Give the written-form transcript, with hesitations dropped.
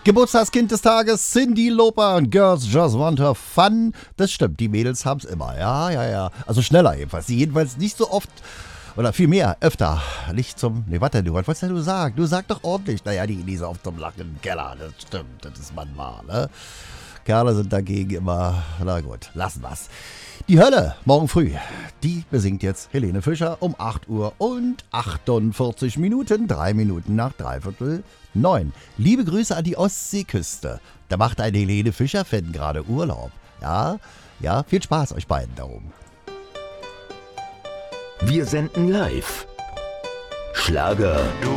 Geburtstagskind des Tages, Cyndi Lauper und Girls Just Want to Have Fun. Das stimmt, die Mädels haben's immer. Ja. Also schneller jedenfalls. Die jedenfalls nicht so oft, oder viel mehr, öfter. Nicht zum, was wolltest denn du sagen? Du sag doch ordentlich. Naja, die so oft zum Lachen im Keller. Das stimmt, das ist man wahr, ne? Kerle sind dagegen immer, na gut, lassen wir's. Die Hölle, morgen früh, die besingt jetzt Helene Fischer um 8 Uhr und 48 Minuten, 3 Minuten nach 8:45. Liebe Grüße an die Ostseeküste. Da macht ein Helene Fischer-Fan gerade Urlaub. Ja, viel Spaß euch beiden darum. Wir senden live. Schlager. Du